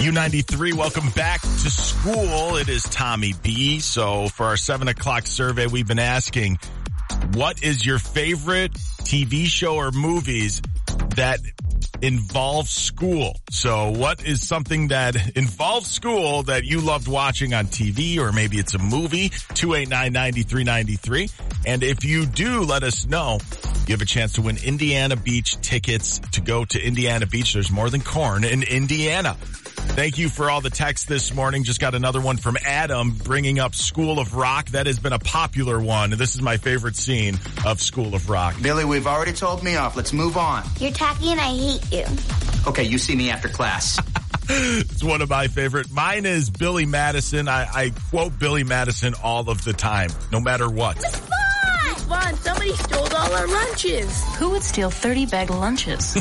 U93, welcome back to school. It is Tommy B. So for our 7 o'clock survey, we've been asking, what is your favorite TV show or movies that involve school? So what is something that involves school that you loved watching on TV, or maybe it's a movie? 289-9393. And if you do, let us know. You have a chance to win Indiana Beach tickets to go to Indiana Beach. There's more than corn in Indiana. Thank you for all the texts this morning. Just got another one from Adam bringing up School of Rock. That has been a popular one. This is my favorite scene of School of Rock. Billy, we've already told me off. Let's move on. You're tacky and I hate you. Okay, you see me after class. It's one of my favorite. Mine is Billy Madison. I quote Billy Madison all of the time, no matter what. It's fun! Somebody stole all our lunches. Who would steal 30 bag lunches?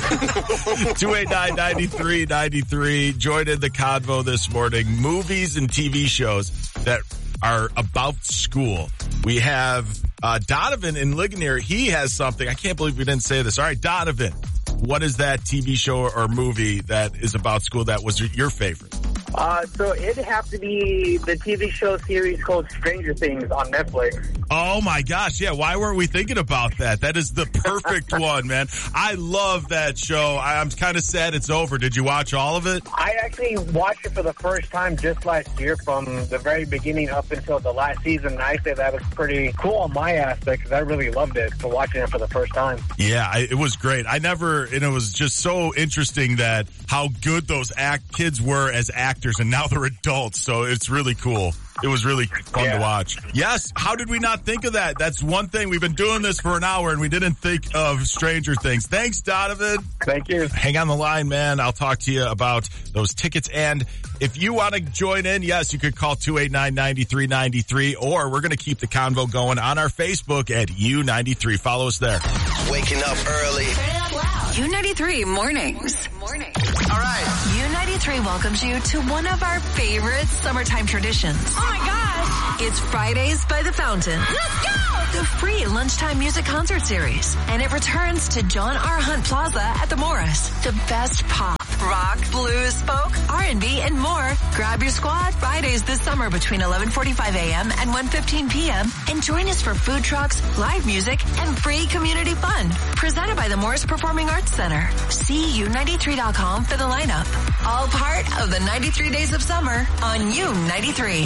289-9393. Joined in the convo this morning. Movies and TV shows that are about school. We have Donovan in Ligonier. He has something. I can't believe we didn't say this. All right, Donovan, what is that TV show or movie that is about school that was your favorite? So it'd have to be the TV show series called Stranger Things on Netflix. Oh my gosh, yeah, why weren't we thinking about that? That is the perfect one, man. I love that show. I'm kind of sad it's over. Did you watch all of it? I actually watched it for the first time just last year, from the very beginning up until the last season. And I say that was pretty cool on my aspect because I really loved it for watching it for the first time. Yeah, it was great. And it was just so interesting that how good those kids were as actors, and now they're adults, so it's really cool. It was really fun to watch. Yes, how did we not think of that? That's one thing. We've been doing this for an hour, and we didn't think of Stranger Things. Thanks, Donovan. Thank you. Hang on the line, man. I'll talk to you about those tickets. And if you want to join in, yes, you could call 289-9393, or we're going to keep the convo going on our Facebook at U93. Follow us there. Waking up early. U93 Mornings. All right. U93 welcomes you to one of our favorite summertime traditions. Oh my gosh! It's Fridays by the Fountain. Let's go! The free lunchtime music concert series. And it returns to John R. Hunt Plaza at the Morris. The best pop, rock, blues, folk, R&B, and more. Grab your squad Fridays this summer between 11:45 a.m. and 1:15 p.m. And join us for food trucks, live music, and free community fun. Presented by the Morris Performing Arts Center. See U93.com for the lineup. All part of the 93 Days of Summer on U93.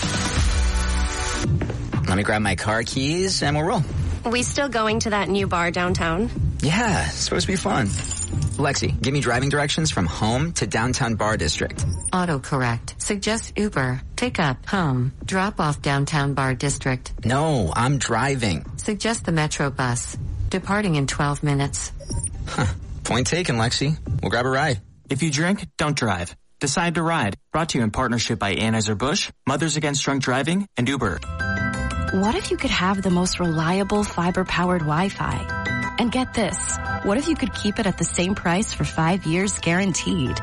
Let me grab my car keys and we'll roll. We still going to that new bar downtown? Yeah, it's supposed to be fun. Lexi, give me driving directions from home to downtown Bar District. Autocorrect. Suggest Uber. Pick up. Home. Drop off downtown Bar District. No, I'm driving. Suggest the Metro bus. Departing in 12 minutes. Huh. Point taken, Lexi. We'll grab a ride. If you drink, don't drive. Decide to ride. Brought to you in partnership by Anheuser-Busch, Mothers Against Drunk Driving, and Uber. What if you could have the most reliable fiber-powered Wi-Fi? And get this, what if you could keep it at the same price for 5 years guaranteed?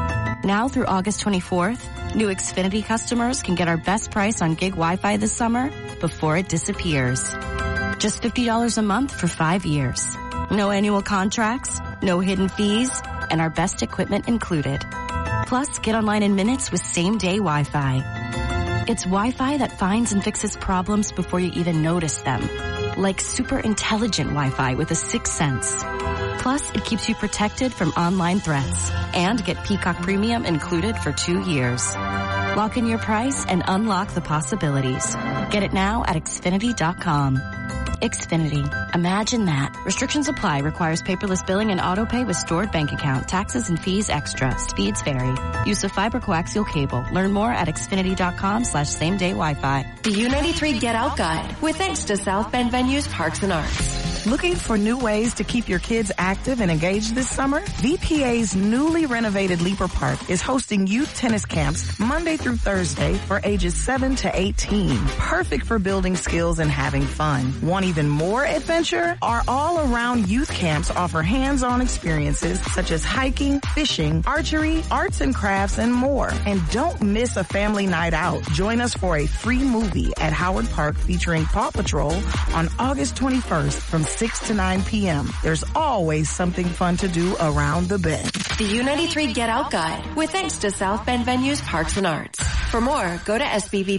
Now through August 24th, new Xfinity customers can get our best price on gig Wi-Fi this summer before it disappears. Just $50 a month for 5 years. No annual contracts, no hidden fees, and our best equipment included. Plus, get online in minutes with same-day Wi-Fi. It's Wi-Fi that finds and fixes problems before you even notice them. Like super intelligent Wi-Fi with a sixth sense. Plus, it keeps you protected from online threats. And get Peacock Premium included for 2 years. Lock in your price and unlock the possibilities. Get it now at Xfinity.com. Xfinity. Imagine that. Restrictions apply. Requires paperless billing and auto pay with stored bank account. Taxes and fees extra. Speeds vary. Use of fiber coaxial cable. Learn more at Xfinity.com/same-day Wi-Fi. The U93 Get Out Guide with thanks to South Bend Venues Parks and Arts. Looking for new ways to keep your kids active and engaged this summer? VPA's newly renovated Leaper Park is hosting youth tennis camps Monday through Thursday for ages 7 to 18. Perfect for building skills and having fun. Want even more adventure? Our all-around youth camps offer hands-on experiences such as hiking, fishing, archery, arts and crafts, and more. And don't miss a family night out. Join us for a free movie at Howard Park featuring Paw Patrol on August 21st from 6 to 9 p.m. There's always something fun to do around the bend. The U93 Get Out Guide, with thanks to South Bend Venues Parks and Arts. For more, go to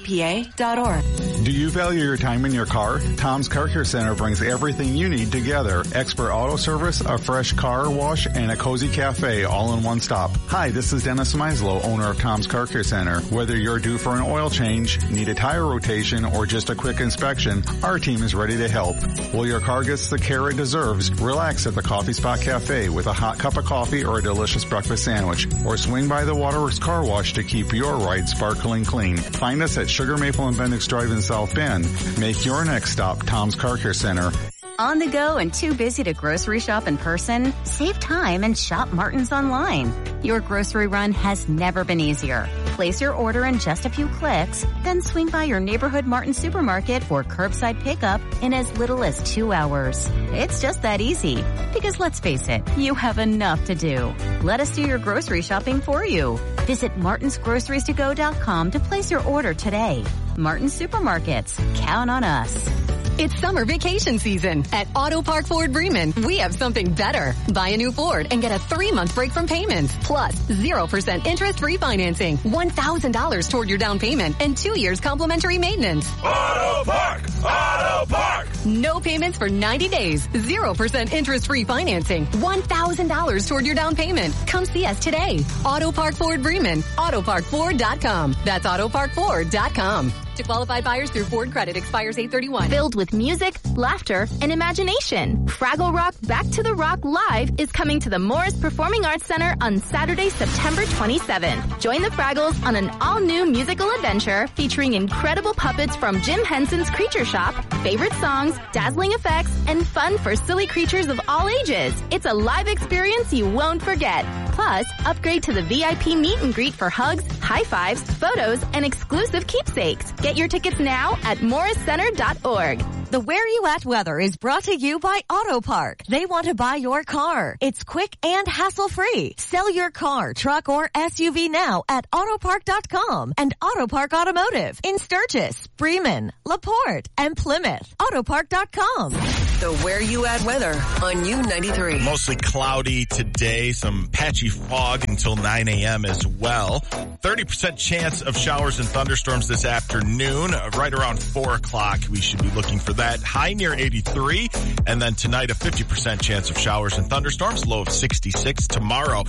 sbbpa.org. Do you value your time in your car? Tom's Car Care Center brings everything you need together. Expert auto service, a fresh car wash, and a cozy cafe all in one stop. Hi, this is Dennis Meislow, owner of Tom's Car Care Center. Whether you're due for an oil change, need a tire rotation, or just a quick inspection, our team is ready to help. While your car gets the care it deserves, relax at the Coffee Spot Cafe with a hot cup of coffee or a delicious breakfast sandwich, or swing by the Waterworks Car Wash to keep your ride sparkling clean. Find us at Sugar Maple and Bendix Drive in South Bend. Make your next stop Tom's Car Care Center. On the go and too busy to grocery shop in person? Save time and shop Martin's online. Your grocery run has never been easier. Place your order in just a few clicks, then swing by your neighborhood Martin supermarket for curbside pickup in as little as 2 hours. It's just that easy. Because let's face it, you have enough to do. Let us do your grocery shopping for you. Visit martinsgroceriestogo.com to place your order today. Martin's Supermarkets. Count on us. It's summer vacation season at Auto Park Ford Bremen. We have something better. Buy a new Ford and get a 3-month break from payments, plus 0% interest refinancing, $1,000 toward your down payment, and 2 years complimentary maintenance. Auto Park! Auto Park! No payments for 90 days, 0% interest refinancing, $1,000 toward your down payment. Come see us today. Auto Park Ford Bremen, autoparkford.com. That's autoparkford.com. To qualified buyers through Ford Credit, expires 8/31. Filled with music, laughter, and imagination. Fraggle Rock Back to the Rock Live is coming to the Morris Performing Arts Center on Saturday, September 27th. Join the Fraggles on an all-new musical adventure featuring incredible puppets from Jim Henson's Creature Shop, favorite songs, dazzling effects, and fun for silly creatures of all ages. It's a live experience you won't forget. Plus, upgrade to the VIP meet and greet for hugs, high fives, photos, and exclusive keepsakes. Get your tickets now at morriscenter.org. The Where You At weather is brought to you by Auto Park. They want to buy your car. It's quick and hassle-free. Sell your car, truck, or SUV now at autopark.com and Auto Park Automotive in Sturgis, Bremen, LaPorte, and Plymouth. Autopark.com. The Where You At weather on U93. Mostly cloudy today, some patchy fog until 9 a.m. as well. 30% chance of showers and thunderstorms this afternoon. Right around 4 o'clock, we should be looking for that. High near 83. And then tonight, a 50% chance of showers and thunderstorms. Low of 66. Tomorrow,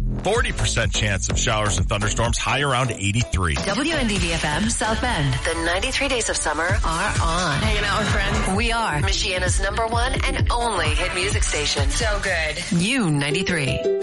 40% chance of showers and thunderstorms. High around 83. WNDV-FM South Bend. The 93 days of summer are on. Hanging out with friends. We are Michiana's #1 and only hit music station. So good. U93.